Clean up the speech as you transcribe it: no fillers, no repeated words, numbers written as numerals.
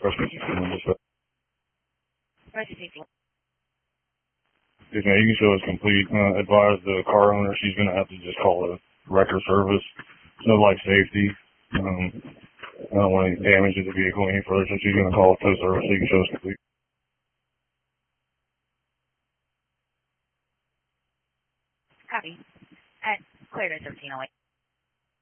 Yes, man, you can show us complete. Advise the car owner she's going to have to just call a wrecker service. No life safety. I don't want any damage to the vehicle any further, so she's going to call a tow service so you can show us complete. Copy. At cleared at 1308.